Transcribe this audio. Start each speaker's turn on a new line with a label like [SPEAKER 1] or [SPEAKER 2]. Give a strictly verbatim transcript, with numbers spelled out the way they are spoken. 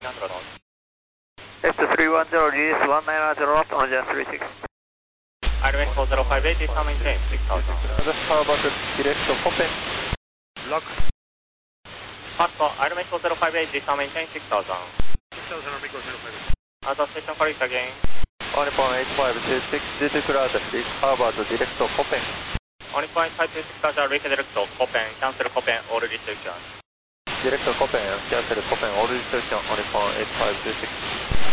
[SPEAKER 1] Cancel on.
[SPEAKER 2] S three one zero, release one nine zero left on Jet three six.
[SPEAKER 1] R M S four zero five eight is now maintain six thousand.
[SPEAKER 3] How about the direct Copen?
[SPEAKER 2] Lock.
[SPEAKER 1] Pasco, R M S four zero five eight is now maintain six thousand.
[SPEAKER 2] six thousand, Amigo zero five eight.
[SPEAKER 1] Other station correct again.
[SPEAKER 3] one point eight five two six, due to cloud, please. How about the direct Copen?
[SPEAKER 1] one point five two six thousand, redirect to Copen, cancel Copen, all restriction.
[SPEAKER 3] Direct Copen, cancel Copen, all restriction, one point eight five two six.